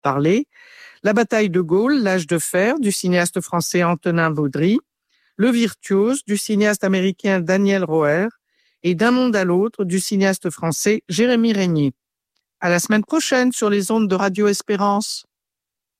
parler, La bataille de Gaulle, l'âge de fer du cinéaste français Antonin Baudry, Le virtuose du cinéaste américain Daniel Roher et D'un monde à l'autre du cinéaste français Jérémy Régnier. À la semaine prochaine sur les ondes de Radio Espérance.